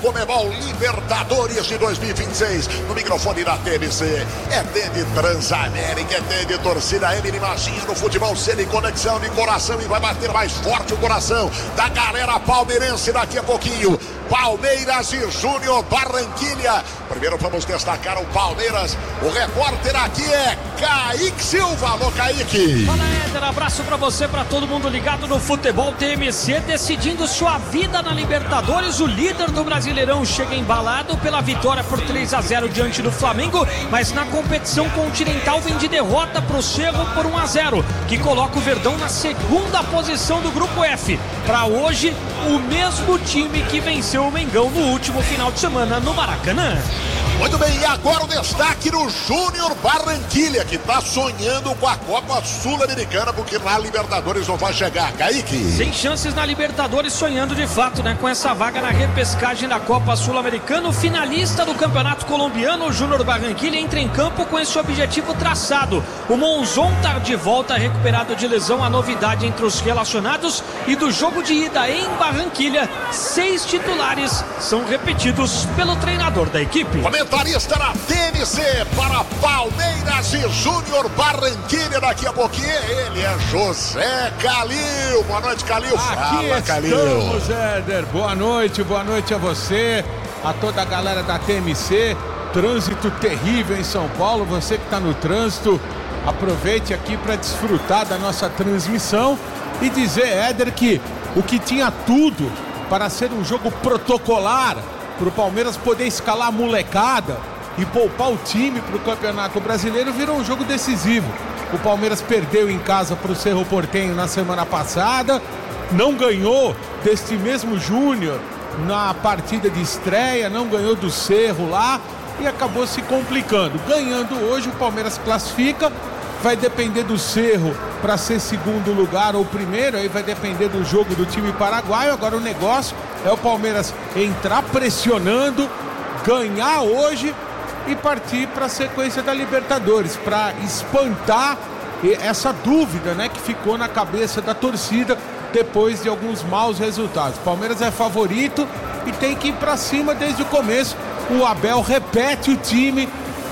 Conmebol Libertadores de 2026. No microfone da TMC. É de Transamérica, é de torcida M. Imagina no futebol sem conexão de coração e vai bater mais forte o coração da galera palmeirense daqui a pouquinho. Palmeiras e Júnior Barranquilha. Primeiro vamos destacar o Palmeiras. O repórter aqui é Kaique Silva. Alô, Kaique. Fala, Éder. Abraço pra você, pra todo mundo ligado no futebol. TMC decidindo sua vida na Libertadores. O líder do Brasileirão chega embalado pela vitória por 3-0 diante do Flamengo, mas na competição continental vem de derrota pro Cerro por 1-0, que coloca o Verdão na segunda posição do grupo F. Pra hoje, o mesmo time que venceu o Mengão no último final de semana no Maracanã. Muito bem, e agora o destaque no Júnior Barranquilha, que tá sonhando com a Copa Sul-Americana, porque na Libertadores não vai chegar. Kaique. Sem chances na Libertadores, sonhando de fato, né? Com essa vaga na repescagem da Copa Sul-Americana, o finalista do Campeonato Colombiano, o Júnior Barranquilha, entra em campo com esse objetivo traçado. O Monzon tá de volta, recuperado de lesão, a novidade entre os relacionados, e do jogo de ida em Barranquilha, 6 titulares são repetidos pelo treinador da equipe. Comentarista na TMC para Palmeiras e Júnior Barranquilha. Daqui a pouquinho ele é José Calil. Boa noite, Calil. Fala, Calil. Estamos, Éder. Boa noite a você, a toda a galera da TMC. Trânsito terrível em São Paulo. Você que está no trânsito, aproveite aqui para desfrutar da nossa transmissão e dizer, Éder, que o que tinha tudo para ser um jogo protocolar, para o Palmeiras poder escalar a molecada e poupar o time para o Campeonato Brasileiro, virou um jogo decisivo. O Palmeiras perdeu em casa para o Cerro Porteño na semana passada, não ganhou deste mesmo Júnior na partida de estreia, não ganhou do Cerro lá e acabou se complicando. Ganhando hoje, o Palmeiras classifica. Vai depender do Cerro para ser segundo lugar ou primeiro, aí vai depender do jogo do time paraguaio. Agora o negócio é o Palmeiras entrar pressionando, ganhar hoje e partir para a sequência da Libertadores, para espantar essa dúvida, né, que ficou na cabeça da torcida depois de alguns maus resultados. Palmeiras é favorito e tem que ir para cima desde o começo. O Abel repete o time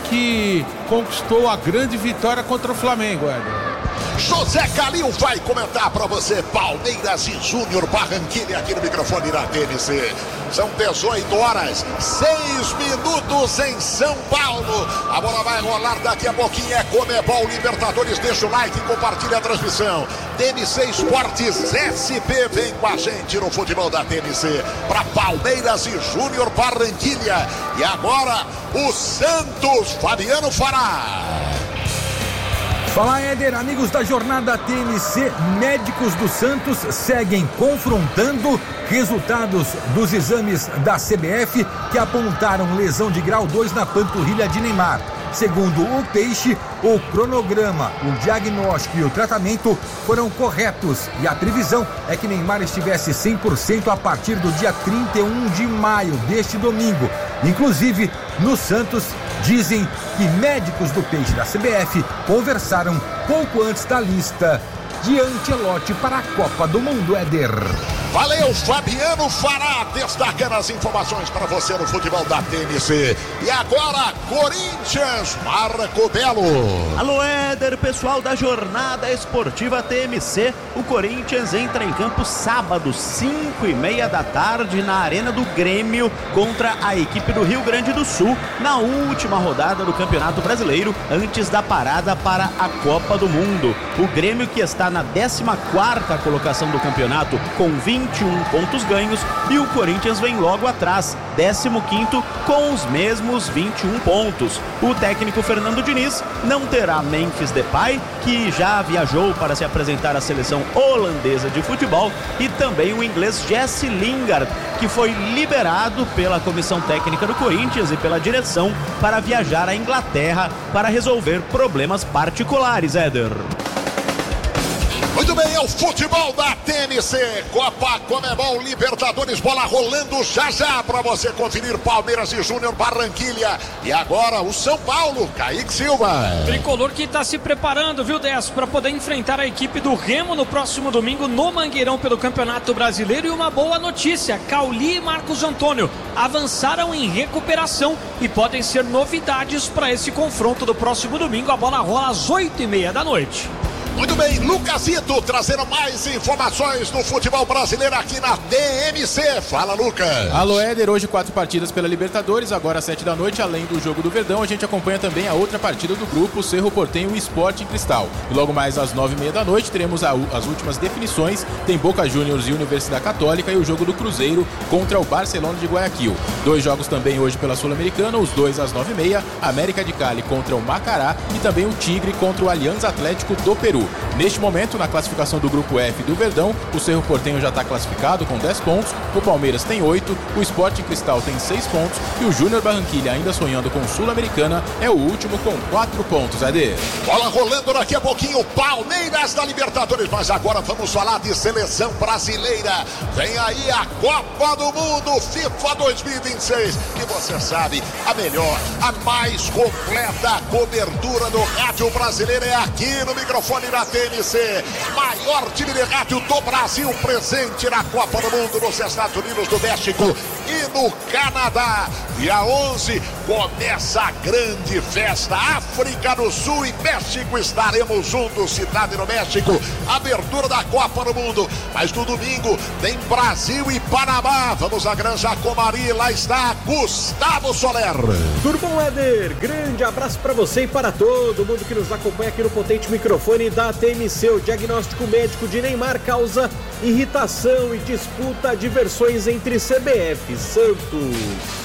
que conquistou a grande vitória contra o Flamengo, Éder. José Calil vai comentar para você Palmeiras e Júnior Barranquilha aqui no microfone da TNC. São 18 horas, 6 minutos em São Paulo. A bola vai rolar daqui a pouquinho. É Conmebol Libertadores. Deixa o like e compartilha a transmissão. TNC Esportes SP vem com a gente no futebol da TNC para Palmeiras e Júnior Barranquilha. E agora o Santos, Fabiano Fará. Fala, Éder, amigos da jornada TMC, médicos do Santos seguem confrontando resultados dos exames da CBF que apontaram lesão de grau 2 na panturrilha de Neymar. Segundo o Peixe, o cronograma, o diagnóstico e o tratamento foram corretos e a previsão é que Neymar estivesse 100% a partir do dia 31 de maio deste domingo. Inclusive, no Santos, dizem que médicos do Peixe da CBF conversaram pouco antes da lista de Ancelotti para a Copa do Mundo, Éder. Valeu, Fabiano Fará, destacando as informações para você no futebol da TNC. E agora, Corinthians, Marco Belo. Alô, Éder, pessoal da jornada esportiva TMC. O Corinthians entra em campo sábado, 5:30 da tarde, na Arena do Grêmio, contra a equipe do Rio Grande do Sul, na última rodada do Campeonato Brasileiro, antes da parada para a Copa do Mundo. O Grêmio, que está na 14ª colocação do campeonato, com 21 pontos ganhos, e o Corinthians vem logo atrás, 15º, com os mesmos 21 pontos. O técnico Fernando Diniz não terá Memphis Depay, que já viajou para se apresentar à seleção holandesa de futebol, e também o inglês Jesse Lingard, que foi liberado pela comissão técnica do Corinthians e pela direção para viajar à Inglaterra para resolver problemas particulares, Éder. Muito Muito bem, é o futebol da TMC, Copa Conmebol Libertadores, bola rolando já para você conferir Palmeiras e Júnior Barranquilha. E agora o São Paulo, Kaique Silva. Tricolor que está se preparando, viu, Décio, para poder enfrentar a equipe do Remo no próximo domingo no Mangueirão pelo Campeonato Brasileiro. E uma boa notícia, Cauli e Marcos Antônio avançaram em recuperação e podem ser novidades para esse confronto do próximo domingo. A bola rola às 8h30 da noite. Muito bem, Lucasito trazendo mais informações do futebol brasileiro aqui na TMC. Fala, Lucas. Alô, Éder, hoje 4 partidas pela Libertadores, agora às 7 da noite, além do jogo do Verdão, a gente acompanha também a outra partida do grupo, Cerro Porteño e Sporting Cristal. E logo mais às 9h30 da noite teremos as últimas definições, tem Boca Juniors e Universidade Católica e o jogo do Cruzeiro contra o Barcelona de Guayaquil. 2 jogos também hoje pela Sul-Americana, os 2 às 9h30, América de Cali contra o Macará e também o Tigre contra o Alianza Atlético do Peru. Neste momento, na classificação do Grupo F do Verdão, o Cerro Porteño já está classificado com 10 pontos, o Palmeiras tem 8, o Sporting Cristal tem 6 pontos e o Júnior Barranquilha, ainda sonhando com Sul-Americana, é o último com 4 pontos, AD. Bola rolando daqui a pouquinho, Palmeiras da Libertadores, mas agora vamos falar de seleção brasileira. Vem aí a Copa do Mundo FIFA 2026, que você sabe, a melhor, a mais completa cobertura do rádio brasileiro é aqui no microfone da TMC, maior time de rádio do Brasil, presente na Copa do Mundo nos Estados Unidos, do México e no Canadá. Dia 11 começa a grande festa, África do Sul e México, estaremos juntos, cidade do México, abertura da Copa do Mundo. Mas no domingo tem Brasil e Panamá, vamos à Granja Comari, lá está Gustavo Soler. Tudo bom, Éder? Grande abraço para você e para todo mundo que nos acompanha aqui no potente microfone da TMC. O diagnóstico médico de Neymar causa irritação e disputa de versões entre CBF e Santos.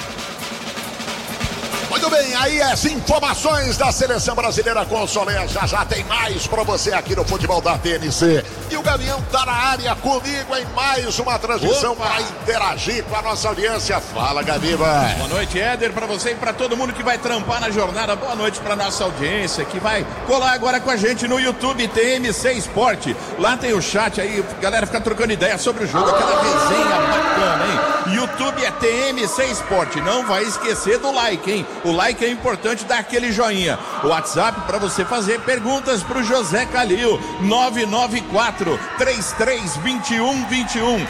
Muito bem, aí as informações da seleção brasileira com o Soler. Já tem mais pra você aqui no futebol da TNC. E o Gavião tá na área comigo em mais uma transmissão para interagir com a nossa audiência. Fala, Gaviva. Boa noite, Éder, pra você e pra todo mundo que vai trampar na jornada. Boa noite pra nossa audiência que vai colar agora com a gente no YouTube TMC Esporte. Lá tem o chat aí, galera fica trocando ideia sobre o jogo, aquela resenha bacana, hein? YouTube é TMC Esporte. Não vai esquecer do like, hein? O like é importante, dá aquele joinha. O WhatsApp para você fazer perguntas pro José Calil, 994-332121,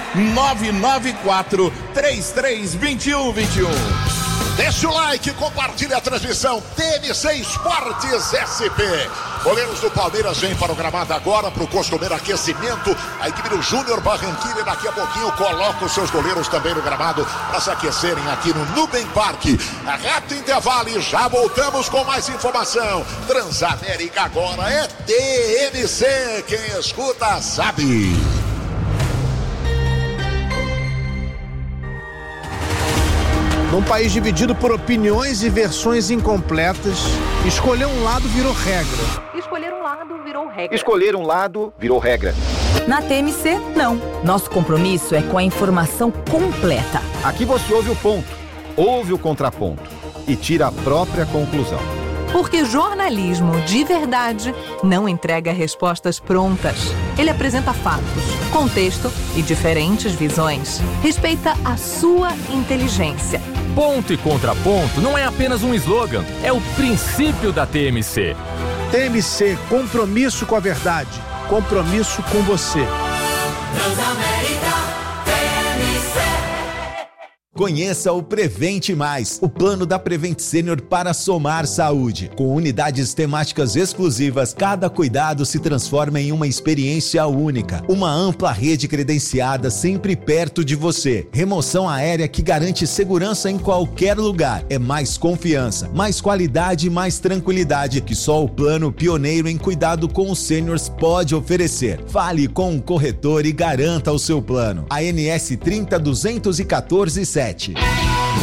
994-332121. Deixa o like, compartilha a transmissão TMC Esportes SP. Goleiros do Palmeiras vêm para o gramado agora, para o costumeiro aquecimento. A equipe do Júnior Barranquilha daqui a pouquinho coloca os seus goleiros também no gramado para se aquecerem aqui no Nubem Parque. Rápido intervalo e já voltamos com mais informação. Transamérica agora é TMC, quem escuta sabe. Num país dividido por opiniões e versões incompletas, escolher um lado virou regra. Escolher um lado virou regra. Escolher um lado virou regra. Na TMC, não. Nosso compromisso é com a informação completa. Aqui você ouve o ponto, ouve o contraponto e tira a própria conclusão. Porque jornalismo de verdade não entrega respostas prontas. Ele apresenta fatos, contexto e diferentes visões. Respeita a sua inteligência. Ponto e contraponto não é apenas um slogan, é o princípio da TMC. TMC, compromisso com a verdade, compromisso com você. Conheça o Prevente Mais, o plano da Prevent Senior para somar saúde. Com unidades temáticas exclusivas, cada cuidado se transforma em uma experiência única. Uma ampla rede credenciada sempre perto de você. Remoção aérea que garante segurança em qualquer lugar. É mais confiança, mais qualidade e mais tranquilidade que só o plano pioneiro em cuidado com os seniors pode oferecer. Fale com um corretor e garanta o seu plano. ANS 30 214 7.